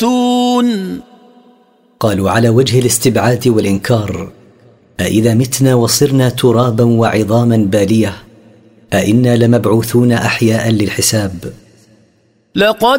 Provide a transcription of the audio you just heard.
قالوا على وجه الاستبعاد والإنكار: أإذا متنا وصرنا ترابا وعظاما بالية أإنا لمبعوثون أحياء للحساب؟ لقد